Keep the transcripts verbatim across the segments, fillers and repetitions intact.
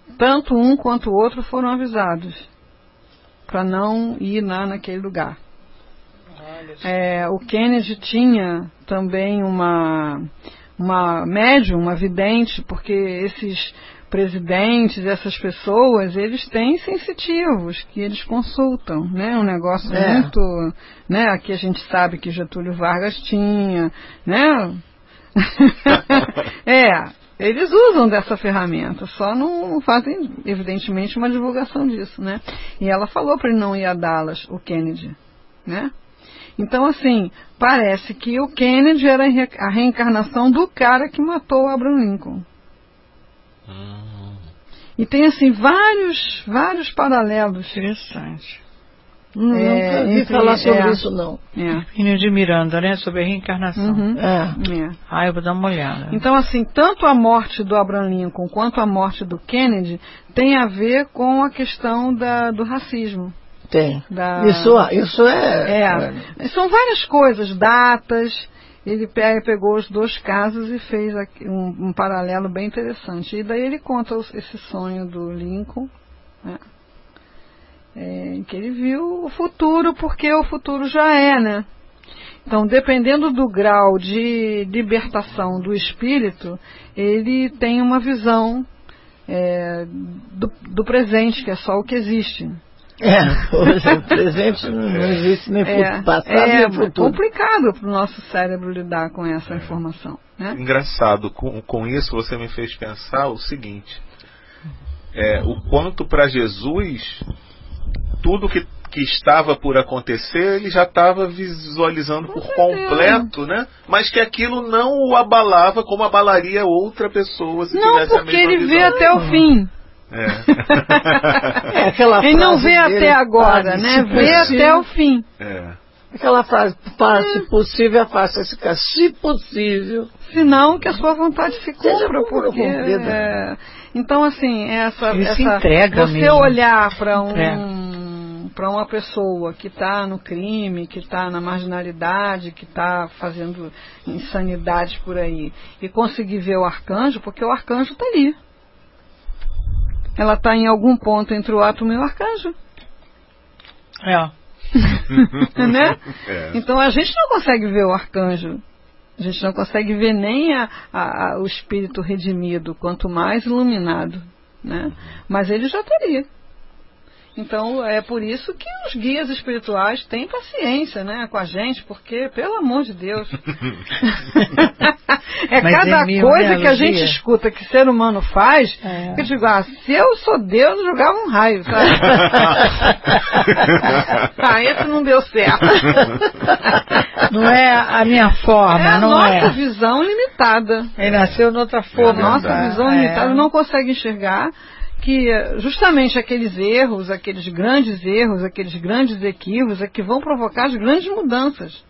tanto um quanto o outro foram avisados para não ir lá naquele lugar. É, o Kennedy tinha também uma, uma médium, uma vidente, porque esses presidentes, essas pessoas, eles têm sensitivos que eles consultam, né? Um negócio é. muito, né? Aqui a gente sabe que Getúlio Vargas tinha, né? É, eles usam dessa ferramenta, só não fazem, evidentemente, uma divulgação disso, né? E ela falou para ele não ir a Dallas, o Kennedy, né? Então, assim, parece que o Kennedy era a reencarnação do cara que matou o Abraham Lincoln. Hum. E tem, assim, vários, vários paralelos. Interessante. Hum, é, nunca vi falar sobre é, isso, não. É. de Miranda, né? Sobre a reencarnação. Uhum. É. É. Ah, eu vou dar uma olhada. Então, assim, tanto a morte do Abraham Lincoln quanto a morte do Kennedy tem a ver com a questão da, do racismo. Tem. Da... Isso, isso é... é... São várias coisas, datas. Ele pegou os dois casos e fez aqui um, um paralelo bem interessante. E daí ele conta esse sonho do Lincoln, né? É, que ele viu o futuro, porque o futuro já é, né? Então, dependendo do grau de libertação do espírito, ele tem uma visão é, do, do presente, que é só o que existe. É, hoje o presente não existe nem é, passado é, nem futuro. É complicado para o nosso cérebro lidar com essa é. informação, né? Engraçado, com, com isso você me fez pensar o seguinte, é, o quanto para Jesus tudo que, que estava por acontecer ele já estava visualizando com por certeza. completo, né? Mas que aquilo não o abalava como abalaria outra pessoa se não, tivesse a mesma visão. Não, porque ele vê até o fim. É. É aquela ele não vê até agora, né? Vê até o fim. É. Aquela frase, se possível, faça esse caso, se possível. Se não, que a sua vontade se cumpra, porque... É, então, assim, essa... Ele essa se entrega você mesmo. olhar para um, para uma pessoa que está no crime, que está na marginalidade, que está fazendo insanidade por aí, e conseguir ver o arcanjo, porque o arcanjo está ali. Ela está em algum ponto entre o átomo e o arcanjo. É. Né? É. Então a gente não consegue ver o arcanjo. A gente não consegue ver nem a, a, a, o espírito redimido, quanto mais iluminado, né? Mas ele já estaria. Então é por isso que os guias espirituais têm paciência, né, com a gente, porque, pelo amor de Deus, é Mas cada é mil, coisa né, que a gente Luzia? escuta que ser humano faz, é. que eu digo, ah, se eu sou Deus, eu jogava um raio, sabe? Ah, esse não deu certo. Não é a minha forma, é a não nossa é. visão limitada. Ele nasceu noutra A forma. nossa visão é. limitada não consegue enxergar que justamente aqueles erros, aqueles grandes erros, aqueles grandes equívocos é que vão provocar as grandes mudanças.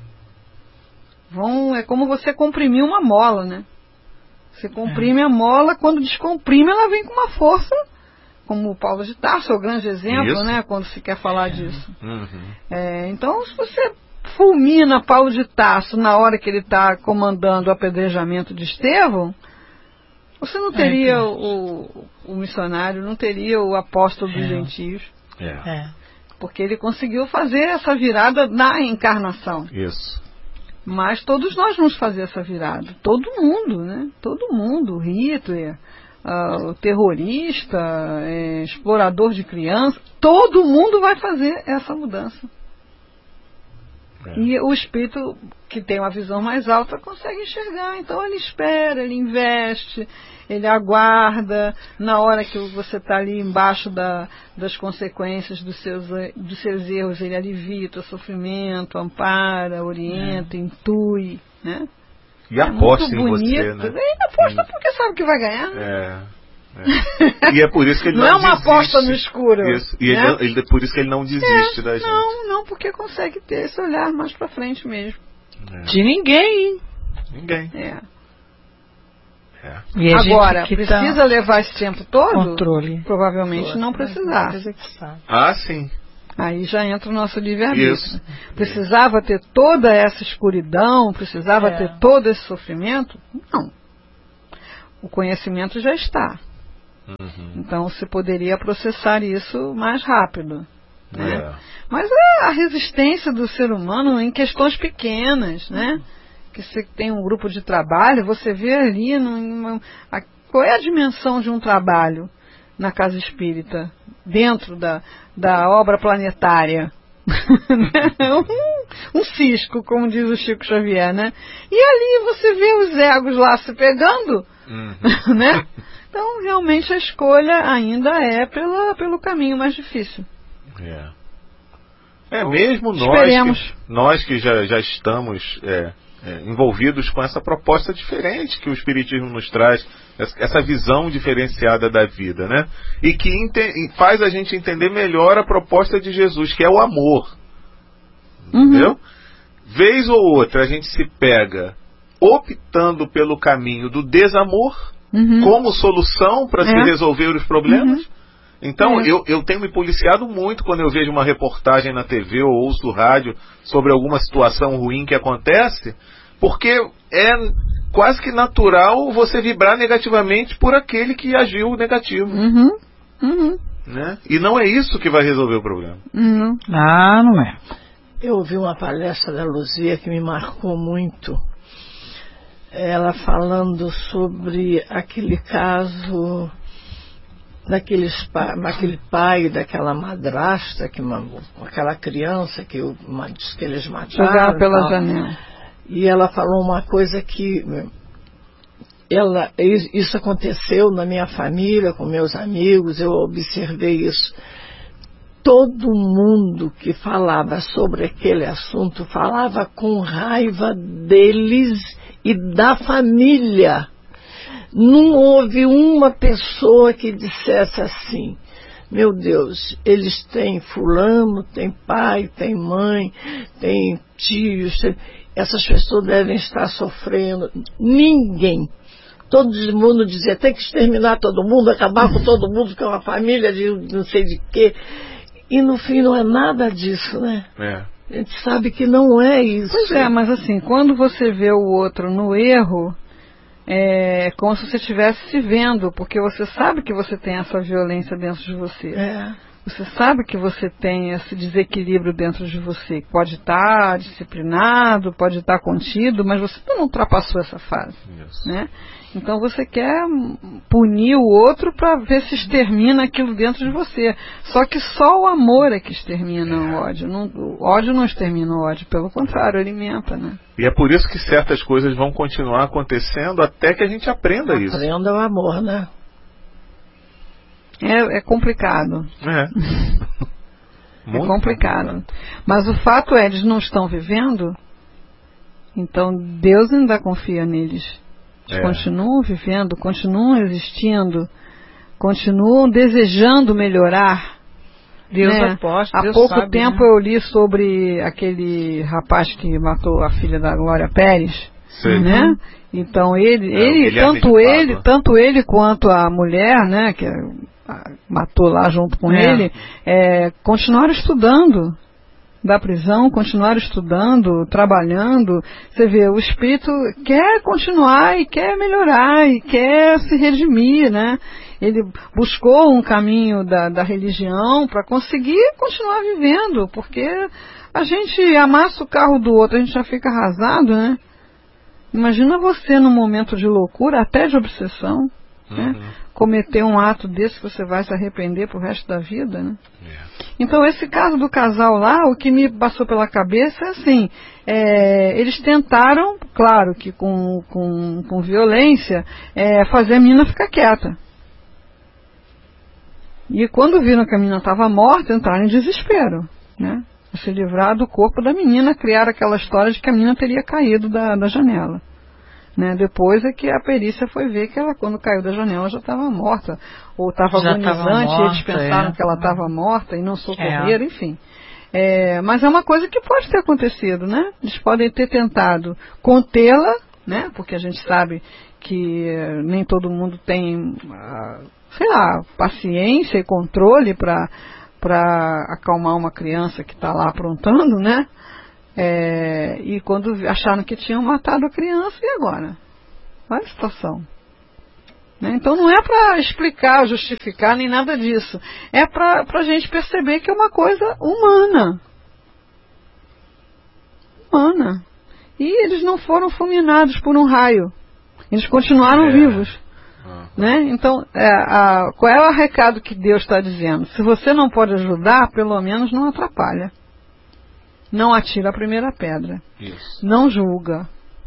Vão, é como você comprimir uma mola, né? Você comprime é. a mola, quando descomprime ela vem com uma força, como o Paulo de Tarso é o grande exemplo, Isso. né? Quando se quer falar disso. Uhum. É, então, se você fulmina Paulo de Tarso na hora que ele está comandando o apedrejamento de Estevão, você não teria é, o, o missionário, não teria o apóstolo dos é. gentios. É. É. Porque ele conseguiu fazer essa virada na encarnação. Isso. Mas todos nós vamos fazer essa virada. Todo mundo, né? Todo mundo. O Hitler, uh, o terrorista, é, explorador de crianças. Todo mundo vai fazer essa mudança. É. E o espírito que tem uma visão mais alta consegue enxergar, então ele espera, ele investe, ele aguarda, na hora que você está ali embaixo da, das consequências dos seus, dos seus erros, ele alivia o teu sofrimento, ampara, orienta, é. intui, né? E aposta é em você, né? Ele aposta porque sabe que vai ganhar, né? É. É. E é por isso que ele não, não é uma desiste. aposta no escuro. Isso. E né? ele, ele, por isso que ele não desiste é, da gente. Não, não, porque consegue ter esse olhar mais pra frente mesmo. É. De ninguém. Ninguém. É. É. E agora, precisa tá levar esse tempo todo? Controle. Provavelmente Controle. não precisar. Ah, sim. Aí já entra o nosso livre-arbítrio. Precisava ter toda essa escuridão, precisava é. ter todo esse sofrimento? Não. O conhecimento já está. Uhum. Então você poderia processar isso mais rápido. Né? É. Mas é a resistência do ser humano em questões pequenas, né? Que você tem um grupo de trabalho, você vê ali numa, a, qual é a dimensão de um trabalho na casa espírita, dentro da, da obra planetária. um, um cisco, como diz o Chico Xavier, né? E ali você vê os egos lá se pegando, uhum. né? Então realmente a escolha ainda é pela, pelo caminho mais difícil. É, é mesmo nós que, nós que já, já estamos é, é, envolvidos com essa proposta diferente que o Espiritismo nos traz, essa visão diferenciada da vida, né? E que ente, faz a gente entender melhor a proposta de Jesus, que é o amor. Uhum. Entendeu? Vez ou outra a gente se pega optando pelo caminho do desamor uhum. como solução para é. se resolver os problemas. Uhum. Então, é. eu, eu tenho me policiado muito quando eu vejo uma reportagem na T V ou ouço rádio sobre alguma situação ruim que acontece, porque é quase que natural você vibrar negativamente por aquele que agiu negativo. Uhum. Uhum. Né? E não é isso que vai resolver o problema. Uhum. Ah, não é. Eu ouvi uma palestra da Luzia que me marcou muito. Ela falando sobre aquele caso... daqueles, daquele pai, daquela madrasta, que, aquela criança que, uma, que eles mataram. Jogaram pela janela. E ela falou uma coisa que ela, isso aconteceu na minha família, com meus amigos, eu observei isso. Todo mundo que falava sobre aquele assunto falava com raiva deles e da família. Não houve uma pessoa que dissesse assim, meu Deus, eles têm fulano, tem pai, tem mãe, tem tios, tem... essas pessoas devem estar sofrendo. Ninguém. Todo mundo dizia, tem que exterminar todo mundo, acabar com todo mundo, que é uma família de não sei de quê. E no fim não é nada disso, né? É. A gente sabe que não é isso. Pois é, mas assim, quando você vê o outro no erro... É como se você estivesse se vendo, porque você sabe que você tem essa violência dentro de você. É. Você sabe que você tem esse desequilíbrio dentro de você. Pode estar disciplinado, pode estar contido, mas você não ultrapassou essa fase. Isso. Né? Então você quer punir o outro para ver se extermina aquilo dentro de você. Só que só o amor é que extermina o ódio. Não, o ódio não extermina o ódio, pelo contrário, alimenta, né? E é por isso que certas coisas vão continuar acontecendo até que a gente aprenda isso. Aprenda o amor, né? É, é complicado. É. é complicado. Mas o fato é, eles não estão vivendo, então Deus ainda confia neles. Eles é. continuam vivendo, continuam existindo, continuam desejando melhorar. Deus né? aposta, Há Deus pouco sabe, tempo né? eu li sobre aquele rapaz que matou a filha da Glória Pérez. Sim. Né? Então ele, é, ele tanto ele, tanto ele quanto a mulher, né, que matou lá junto com é. ele, é, continuaram estudando da prisão, continuaram estudando, trabalhando. Você vê, o espírito quer continuar e quer melhorar e quer se redimir, né? Ele buscou um caminho da, da religião para conseguir continuar vivendo, porque a gente amassa o carro do outro, a gente já fica arrasado, né? Imagina você num momento de loucura, até de obsessão, uhum. né? Cometer um ato desse que você vai se arrepender pro resto da vida, né? Yeah. Então esse caso do casal lá, o que me passou pela cabeça é assim, é, eles tentaram, claro que com, com, com violência, é, fazer a menina ficar quieta. E quando viram que a menina estava morta, entraram em desespero, né? Se livrar do corpo da menina, criar aquela história de que a menina teria caído da, da janela. Né? Depois é que a perícia foi ver que ela, quando caiu da janela, já estava morta. Ou estava agonizante, e eles pensaram é. que ela estava morta e não socorreram, é. enfim. É, mas é uma coisa que pode ter acontecido, né? Eles podem ter tentado contê-la, né? Porque a gente sabe que nem todo mundo tem, sei lá, paciência e controle para para acalmar uma criança que está lá aprontando, né? É, e quando acharam que tinham matado a criança, e agora? Olha a situação. Né? Então não é para explicar, justificar, nem nada disso. É para a gente perceber que é uma coisa humana. Humana. E eles não foram fulminados por um raio. Eles continuaram é. vivos. Uhum. Né? Então, é, a, qual é o recado que Deus está dizendo? Se você não pode ajudar, pelo menos não atrapalha. Não atira a primeira pedra. Isso. Não julga.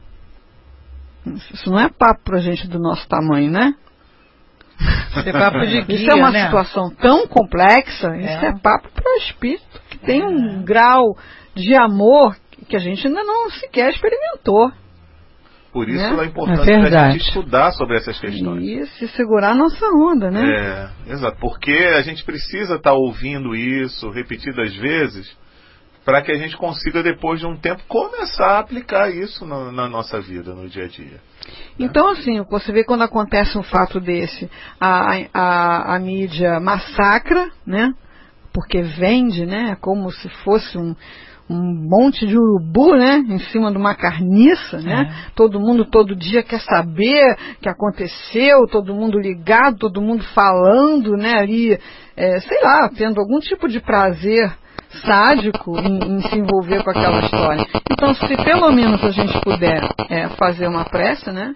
Isso não é papo pra gente do nosso tamanho, né? Isso é papo de guia, isso é uma né? situação tão complexa, é. isso é papo para o espírito, que tem um é. grau de amor que a gente ainda não sequer experimentou. Por isso né? é importante é a gente estudar sobre essas questões. Isso, e segurar a nossa onda, né? É, exato. Porque a gente precisa estar tá ouvindo isso repetidas vezes para que a gente consiga, depois de um tempo, começar a aplicar isso no, na nossa vida, no dia a dia. Então, assim, você vê quando acontece um fato desse, a, a, a mídia massacra, né? Porque vende, né? Como se fosse um, um monte de urubu, né? Em cima de uma carniça, né? É. Todo mundo todo dia quer saber o que aconteceu, todo mundo ligado, todo mundo falando, né? Ali, é, sei lá, tendo algum tipo de prazer sádico em, em se envolver com aquela história. Então, se pelo menos a gente puder é, fazer uma prece, né?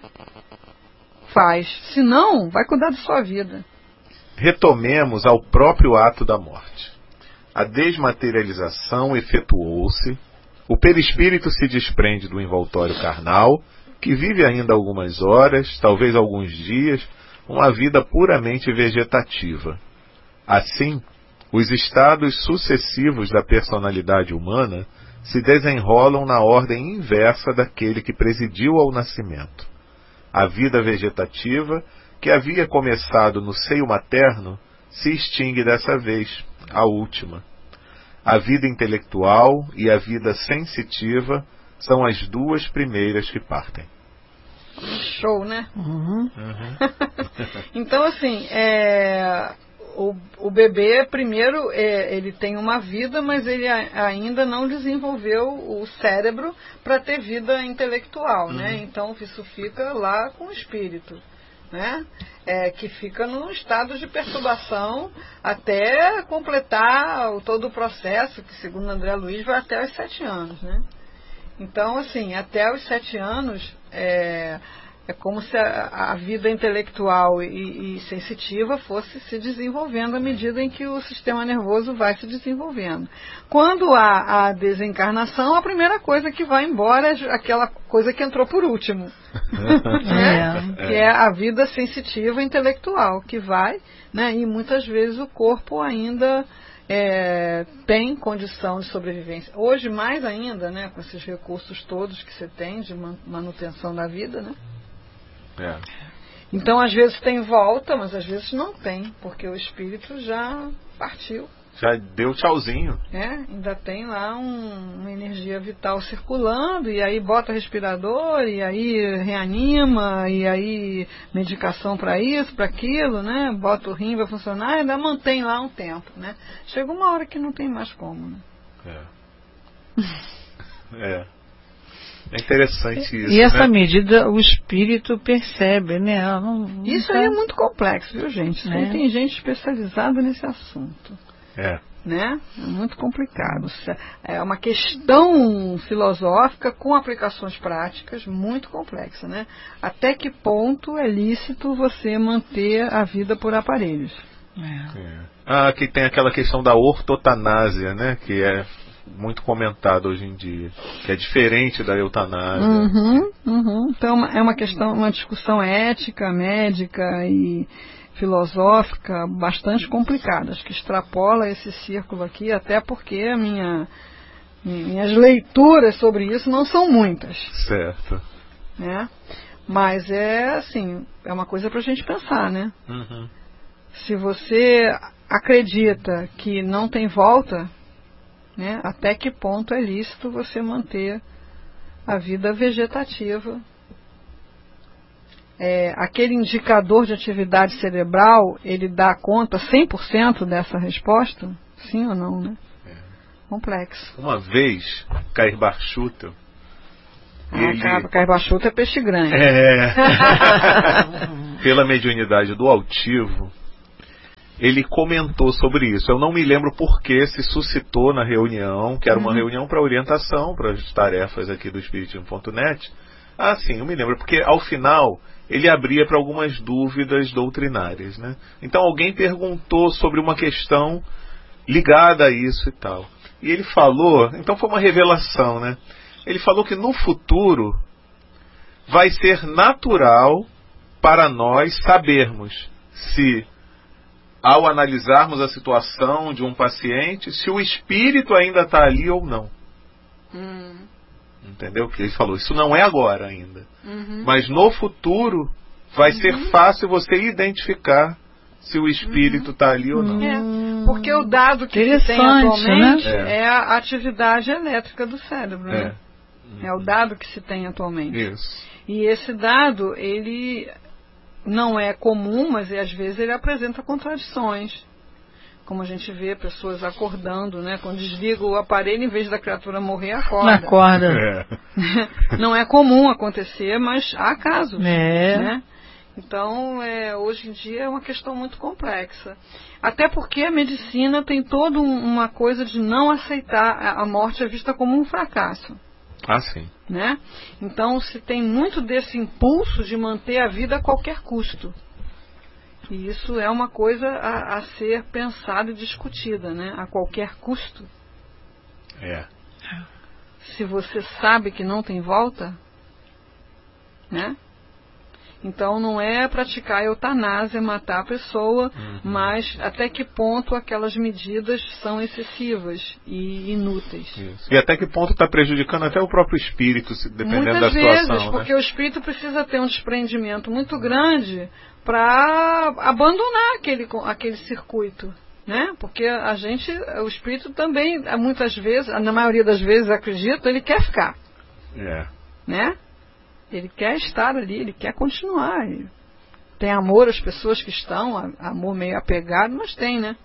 Faz. Se não, vai cuidar da sua vida. Retomemos ao próprio ato da morte. A desmaterialização efetuou-se, o perispírito se desprende do envoltório carnal, que vive ainda algumas horas, talvez alguns dias, uma vida puramente vegetativa. Assim, os estados sucessivos da personalidade humana se desenrolam na ordem inversa daquele que presidiu ao nascimento. A vida vegetativa, que havia começado no seio materno, se extingue dessa vez, a última. A vida intelectual e a vida sensitiva são as duas primeiras que partem. Show, né? Uhum. Uhum. Então, assim, é... O, o bebê, primeiro, é, ele tem uma vida, mas ele a, ainda não desenvolveu o cérebro para ter vida intelectual, uhum. né? Então, isso fica lá com o espírito, né? É, que fica num estado de perturbação até completar o, todo o processo, que, segundo André Luiz, vai até os sete anos, né? Então, assim, até os sete anos... É, É como se a, a vida intelectual e, e sensitiva fosse se desenvolvendo à medida em que o sistema nervoso vai se desenvolvendo. Quando há a desencarnação, a primeira coisa que vai embora é aquela coisa que entrou por último. né? é. Que é a vida sensitiva e intelectual, que vai, né? E muitas vezes o corpo ainda é, tem condição de sobrevivência. Hoje, mais ainda, né? Com esses recursos todos que você tem de manutenção da vida, né? É. Então, às vezes tem volta, mas às vezes não tem, porque o espírito já partiu. Já deu tchauzinho. É, ainda tem lá um, uma energia vital circulando, e aí bota respirador, e aí reanima, e aí medicação para isso, para aquilo, né? Bota o rim, vai funcionar, e ainda mantém lá um tempo, né? Chega uma hora que não tem mais como, né? É. é. É interessante isso. E essa né? medida o espírito percebe, né? Ela não, não isso tá... aí é muito complexo, viu, gente? Isso né? aí tem gente especializada nesse assunto. É. Né? É muito complicado. É uma questão filosófica com aplicações práticas muito complexa, né? Até que ponto é lícito você manter a vida por aparelhos? É. É. Ah, aqui tem aquela questão da ortotanásia, né? Que é muito comentado hoje em dia, que é diferente da eutanásia. Uhum, uhum. Então é uma questão, uma discussão ética, médica e filosófica bastante complicada, acho que extrapola esse círculo aqui, até porque a minha, minhas leituras sobre isso não são muitas. Certo. Né? Mas é assim, é uma coisa para a gente pensar, né? Uhum. Se você acredita que não tem volta, né, até que ponto é lícito você manter a vida vegetativa? É, aquele indicador de atividade cerebral, ele dá conta cem por cento dessa resposta? Sim ou não, né? É. Complexo. Uma vez, Cair Barchutel, Ah, ele... carbachuta é peixe grande. É. Pela mediunidade do altivo, ele comentou sobre isso. Eu não me lembro por que se suscitou na reunião, que era uma uhum. reunião para orientação, para as tarefas aqui do Espiritismo ponto net. Ah, sim, eu me lembro, porque ao final ele abria para algumas dúvidas doutrinárias, né? Então alguém perguntou sobre uma questão ligada a isso e tal. E ele falou, então foi uma revelação, né? Ele falou que no futuro vai ser natural para nós sabermos se, ao analisarmos a situação de um paciente, se o espírito ainda está ali ou não. Hum. Entendeu? Que ele falou, isso não é agora ainda. Uhum. Mas no futuro vai uhum. ser fácil você identificar se o espírito está uhum. ali ou não. É, porque o dado que se tem atualmente né? é a atividade elétrica do cérebro. É. Né? Uhum. É o dado que se tem atualmente. Isso. E esse dado, ele não é comum, mas às vezes ele apresenta contradições. Como a gente vê pessoas acordando, né? Quando desliga o aparelho, em vez da criatura morrer, acorda. Acorda. É. Não é comum acontecer, mas há casos. É. Né? Então, é, hoje em dia é uma questão muito complexa. Até porque a medicina tem toda um, uma coisa de não aceitar a morte é vista como um fracasso. Ah, sim. Né? Então, se tem muito desse impulso de manter a vida a qualquer custo. E isso é uma coisa a, a ser pensada e discutida, né? A qualquer custo. É. Se você sabe que não tem volta, né? Então não é praticar a eutanásia, matar a pessoa, uhum. mas até que ponto aquelas medidas são excessivas e inúteis. Isso. E até que ponto está prejudicando até o próprio espírito, dependendo Muitas da situação. vezes, porque né? o espírito precisa ter um desprendimento muito grande para abandonar aquele, aquele circuito. Né? Porque a gente, o espírito também, muitas vezes, na maioria das vezes, acredito, ele quer ficar. É. Né? Ele quer estar ali, ele quer continuar. Ele tem amor às pessoas que estão, amor meio apegado, mas tem, né?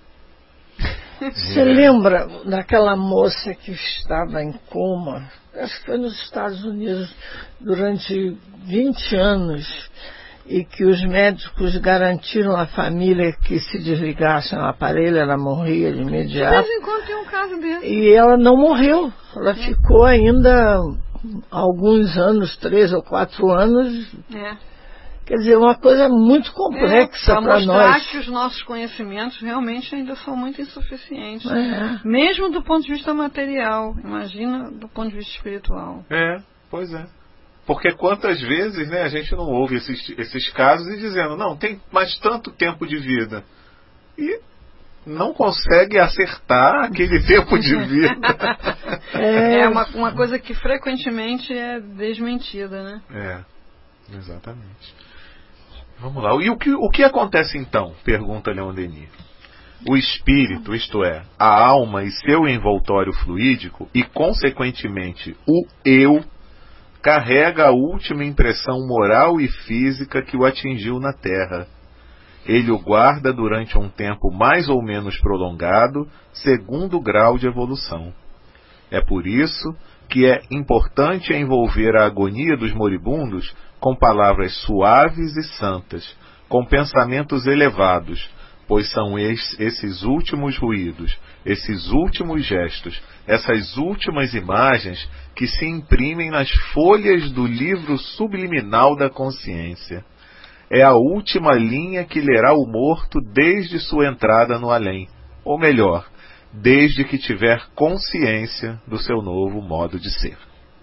Você lembra daquela moça que estava em coma? Acho que foi nos Estados Unidos durante vinte anos e que os médicos garantiram à família que se desligasse o aparelho, ela morria de imediato. De vez em quando tem um caso desse. E ela não morreu, ela ficou ainda alguns anos, três ou quatro anos. É. Quer dizer, uma coisa muito complexa é, para nós. Para mostrar que os nossos conhecimentos realmente ainda são muito insuficientes. É. Mesmo do ponto de vista material, imagina do ponto de vista espiritual. É, pois é. Porque quantas vezes, né, a gente não ouve esses, esses casos e dizendo, não, tem mais tanto tempo de vida. E não consegue acertar aquele tempo de vida. É, é uma, uma coisa que frequentemente é desmentida, né? É, exatamente. Vamos lá. E o que, o que acontece então? Pergunta Leon Denis. O espírito, isto é, a alma e seu envoltório fluídico, e consequentemente o eu, carrega a última impressão moral e física que o atingiu na Terra. Ele o guarda durante um tempo mais ou menos prolongado, segundo o grau de evolução. É por isso que é importante envolver a agonia dos moribundos com palavras suaves e santas, com pensamentos elevados, pois são esses últimos ruídos, esses últimos gestos, essas últimas imagens que se imprimem nas folhas do livro subliminal da consciência. É a última linha que lerá o morto desde sua entrada no além, ou melhor, desde que tiver consciência do seu novo modo de ser.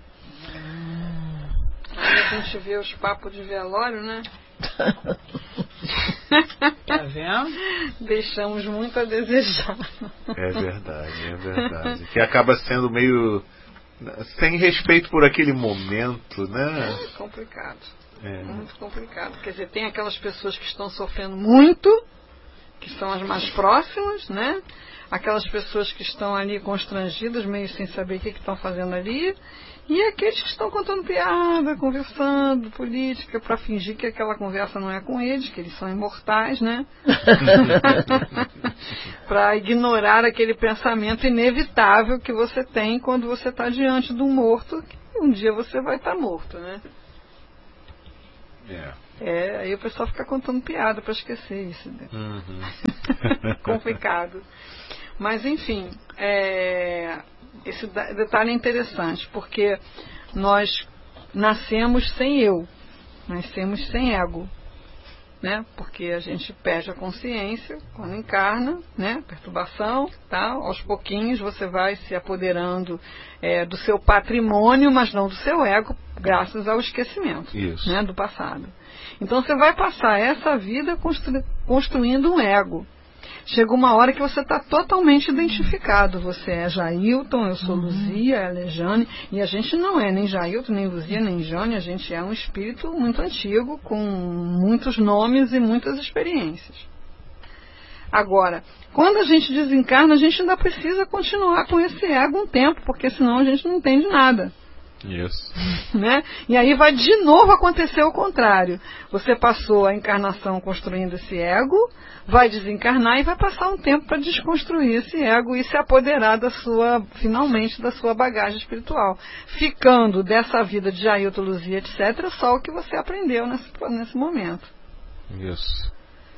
Aí a gente vê os papos de velório, né? Tá vendo? Deixamos muito a desejar. É verdade, é verdade. Que acaba sendo meio sem respeito por aquele momento, né? É complicado. É. Muito complicado. Quer dizer, tem aquelas pessoas que estão sofrendo muito, que são as mais próximas, né? Aquelas pessoas que estão ali constrangidas, meio sem saber o que estão fazendo ali. E aqueles que estão contando piada, conversando, política, para fingir que aquela conversa não é com eles, que eles são imortais, né? Para ignorar aquele pensamento inevitável que você tem quando você está diante de um morto, que um dia você vai estar morto, né? É. É, aí o pessoal fica contando piada para esquecer isso, né? Uhum. Complicado. Mas, enfim, é, esse detalhe é interessante, porque nós nascemos sem eu, nascemos sem ego, né? Porque a gente perde a consciência quando encarna, né? Perturbação, tá? Aos pouquinhos você vai se apoderando é, do seu patrimônio, mas não do seu ego, graças ao esquecimento, Isso. né? Do passado. Então você vai passar essa vida constru, construindo um ego. Chega uma hora que você está totalmente identificado. Você é Jailton, eu sou Luzia, ela é Jane. E a gente não é nem Jailton, nem Luzia, nem Jane. A gente é um espírito muito antigo, com muitos nomes e muitas experiências. Agora, quando a gente desencarna, a gente ainda precisa continuar com esse ego um tempo, porque senão a gente não entende nada. Isso. Né? E aí vai de novo acontecer o contrário. Você passou a encarnação construindo esse ego, vai desencarnar e vai passar um tempo para desconstruir esse ego e se apoderar da sua, finalmente, da sua bagagem espiritual. Ficando dessa vida de Jailton, Luzia, etcétera, só o que você aprendeu nesse, nesse momento. Isso.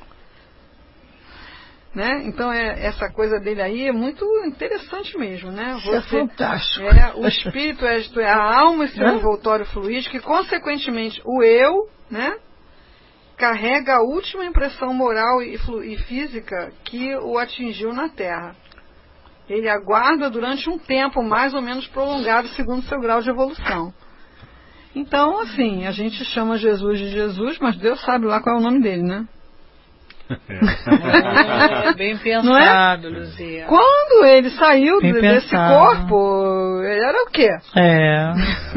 Né? Então é, essa coisa dele aí é muito interessante mesmo, né? Você, é fantástico. É, o espírito é, isto é, a alma e seu envoltório fluídico, e consequentemente o eu, né, carrega a última impressão moral e, e física que o atingiu na Terra. Ele aguarda durante um tempo mais ou menos prolongado segundo seu grau de evolução. Então, assim, a gente chama Jesus de Jesus, mas Deus sabe lá qual é o nome dele, né? É, bem pensado, é? Luzia. Quando ele saiu bem desse pensado. corpo, ele era o quê? É.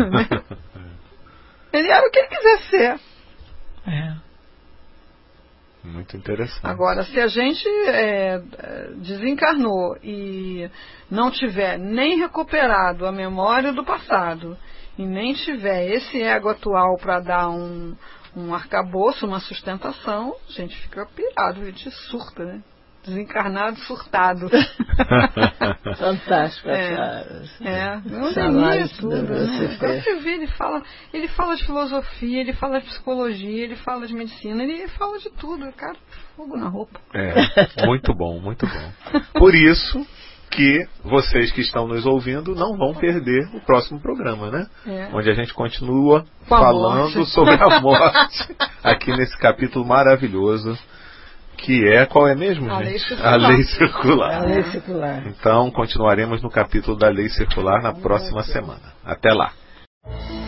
Ele era o que ele quisesse ser. É. Muito interessante. Agora, se a gente é, desencarnou e não tiver nem recuperado a memória do passado e nem tiver esse ego atual para dar um um arcabouço, uma sustentação, a gente fica pirado, a gente surta, né? Desencarnado, surtado. Fantástico. É, é. Eu Salário tudo, né? Agora você vê, ele fala, ele fala de filosofia, ele fala de psicologia, ele fala de medicina, ele fala de tudo, cara, fogo na roupa. É, muito bom, muito bom. Por isso que vocês que estão nos ouvindo não vão perder o próximo programa, né? É. Onde a gente continua Com a falando morte. sobre a morte, aqui nesse capítulo maravilhoso, que é, qual é mesmo, A gente? lei circular. A lei circular. A lei circular. Então, continuaremos no capítulo da lei circular na próxima semana. Até lá.